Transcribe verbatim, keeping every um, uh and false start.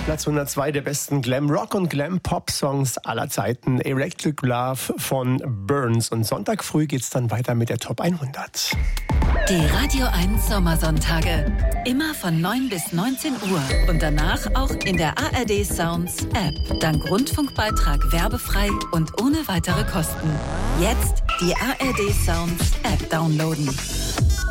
Platz hundertzwei der besten Glam-Rock- und Glam-Pop-Songs aller Zeiten. Electric Love von Burns. Und Sonntag früh geht's dann weiter mit der Top hundert. Die Radio eins Sommersonntage. Immer von neun bis neunzehn Uhr. Und danach auch in der A R D Sounds App. Dank Rundfunkbeitrag werbefrei und ohne weitere Kosten. Jetzt die A R D Sounds App downloaden.